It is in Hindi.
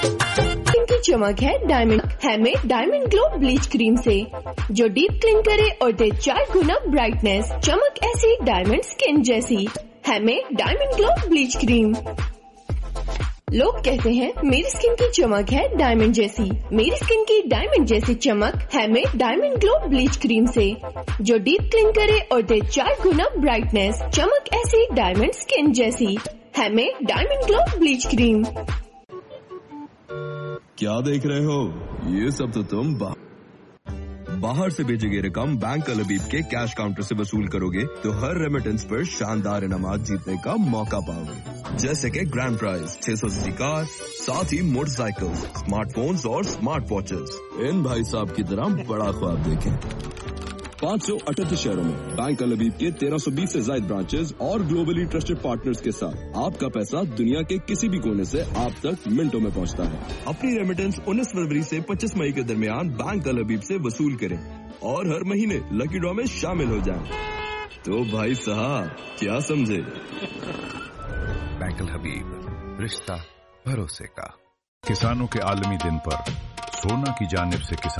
इनकी चमक है diamond हैमेड diamond glow bleach cream से, जो डीप क्लीन करे और दे 4 गुना ब्राइटनेस। चमक ऐसी डायमंड स्किन जैसी। हैमेड डायमंड ग्लो ब्लीच क्रीम। लोग कहते हैं मेरी स्किन की चमक है डायमंड जैसी। मेरी स्किन की डायमंड जैसी चमक हैमेड डायमंड ग्लो ब्लीच क्रीम से, जो डीप क्लीन करे और दे 4 गुना ब्राइटनेस। चमक ऐसी डायमंड स्किन जैसी। हैमेड डायमंड ग्लो ब्लीच क्रीम। क्या देख रहे हो? ये सब तो तुम बाहर से भेजी गई रकम बैंक अल हबीब के कैश काउंटर से वसूल करोगे तो हर रेमिटेंस पर शानदार इनामात जीतने का मौका पाओगे, जैसे कि ग्रैंड प्राइज 600 सीसी कार, साथ ही मोटरसाइकिल, स्मार्टफोन्स और स्मार्ट वॉचेस। इन भाई साहब की तरह बड़ा ख्वाब देखें। 538 शहरों में बैंक अल हबीब के 1320 से ज्यादा ब्रांचेस और ग्लोबली ट्रस्टेड पार्टनर्स के साथ आपका पैसा दुनिया के किसी भी कोने से आप तक मिनटों में पहुंचता है। अपनी रेमिटेंस 19 फरवरी से 25 मई के दरमियान बैंक अल हबीब से वसूल करें और हर महीने लकी ड्रॉ में शामिल हो जाएं। तो भाई साहब क्या समझे? बैंक अल हबीब, रिश्ता भरोसे का। किसानों के आलमी दिन पर सोना की जानिब से किसान